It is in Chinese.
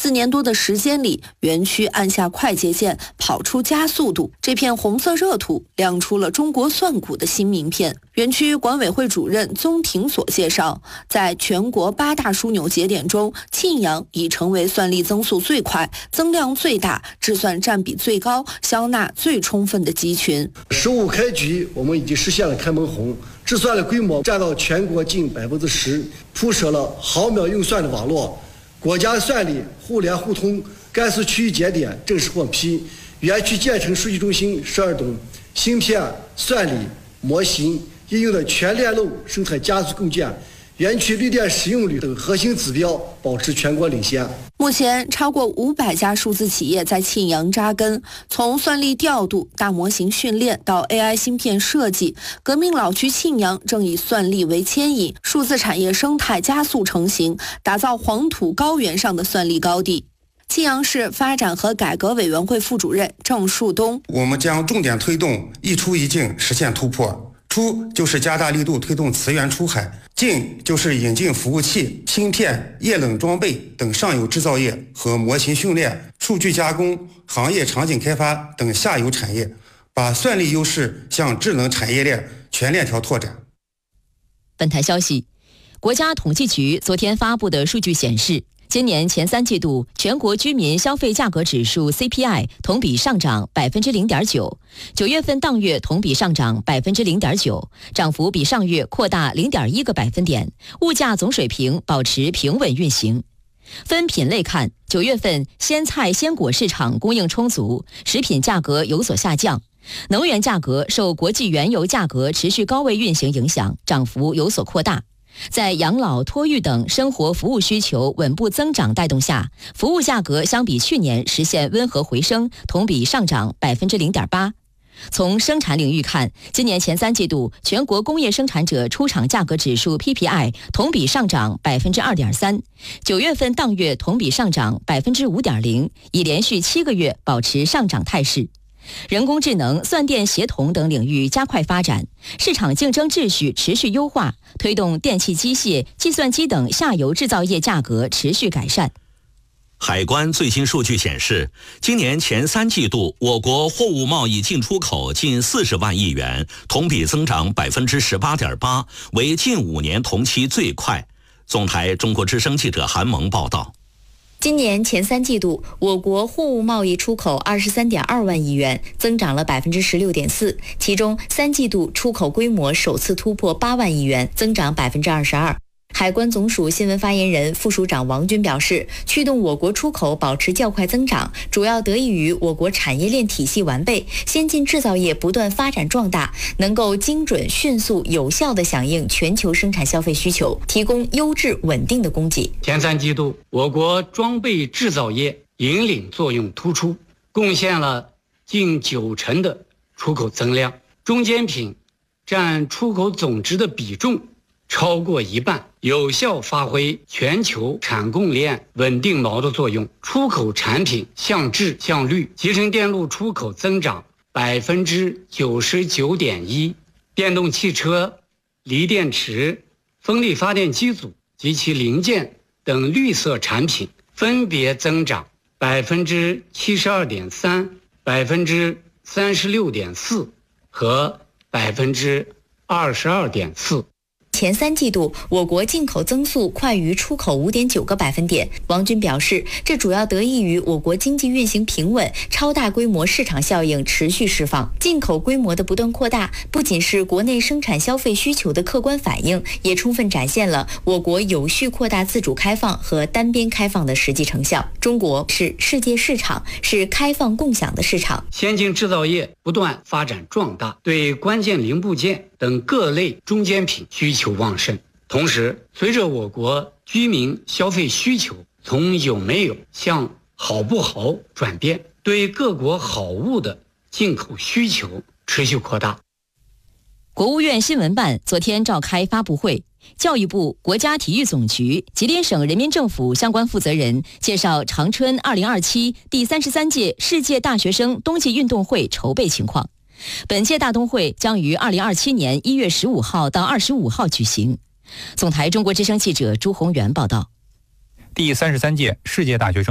4年多的时间里，园区按下快捷键，跑出加速度，这片红色热土亮出了中国算股的新名片。园区管委会主任宗廷所介绍，在全国8大枢纽节点中，沁阳已成为算力增速最快、增量最大、制算占比最高、销纳最充分的集群。 15开局，我们已经实现了开门红，制算的规模占到全国近10%，铺设了毫秒运算的网络，国家算力互联互通，甘肃区域节点正式获批，园区建成数据中心12栋，芯片、算力、模型应用的全链路生产加速构建，园区绿电使用率等核心指标保持全国领先。 目前，超过500家数字企业在沁阳扎根，从算力调度、大模型训练到 AI 芯片设计，革命老区沁阳正以算力为牵引，数字产业生态加速成型，打造黄土高原上的算力高地。沁阳市发展和改革委员会副主任郑树东： 我们将重点推动一出一进实现突破。出就是加大力度推动磁源出海，进就是引进服务器、芯片、液冷装备等上游制造业和模型训练、数据加工、行业场景开发等下游产业，把算力优势向智能产业链全链条拓展。 本台消息，国家统计局昨天发布的数据显示，今年前3季度全国居民消费价格指数 CPI 同比上涨 0.9%， 9月份当月同比上涨 0.9%， 涨幅比上月扩大 0.1个百分点，物价总水平保持平稳运行。分品类看，9月份鲜菜鲜果市场供应充足，食品价格有所下降。能源价格受国际原油价格持续高位运行影响，涨幅有所扩大。在养老、托育等生活服务需求稳步增长带动下，服务价格相比去年实现温和回升，同比上涨 0.8%。从生产领域看，今年前3季度全国工业生产者出厂价格指数 PPI 同比上涨 2.3%， 9月份当月同比上涨 5.0%， 已连续7个月保持上涨态势。人工智能、算电协同等领域加快发展，市场竞争秩序持续优化，推动电气机械、计算机等下游制造业价格持续改善。 海关最新数据显示，今年前3季度，我国货物贸易进出口近40万亿元，同比增长 18.8%， 为近5年同期最快。总台中国之声记者韩萌报道。 今年前3季度，我国货物贸易出口 23.2万亿元，增长了 16.4%， 其中3季度出口规模首次突破8万亿元，增长 22%。海关总署新闻发言人、副署长王军表示，驱动我国出口保持较快增长，主要得益于我国产业链体系完备，先进制造业不断发展壮大，能够精准、迅速、有效地响应全球生产消费需求，提供优质稳定的供给。 前3季度，我国装备制造业引领作用突出，贡献了近90%的出口增量，中间品占出口总值的比重超过一半，有效发挥全球产供链稳定锚的作用。出口产品向质向率，集成电路出口增长 99.1%， 电动汽车、锂电池、风力发电机组及其零件等绿色产品分别增长 72.3%、36.4% 和 22.4%。 前3季度，我国进口增速快于出口 5.9个百分点。王军表示，这主要得益于我国经济运行平稳，超大规模市场效应持续释放。进口规模的不断扩大，不仅是国内生产消费需求的客观反映，也充分展现了我国有序扩大自主开放和单边开放的实际成效。中国是世界市场，是开放共享的市场。 先进制造业不断发展壮大，对关键零部件等各类中间品需求旺盛。同时，随着我国居民消费需求从有没有向好不好转变，对各国好物的进口需求持续扩大。 国务院新闻办昨天召开发布会，教育部、国家体育总局、吉林省人民政府相关负责人介绍长春2027第33届世界大学生冬季运动会筹备情况。本届大冬会将于2027年1月15号到25号举行。总台中国之声记者朱宏元报道。 第33届世界大学生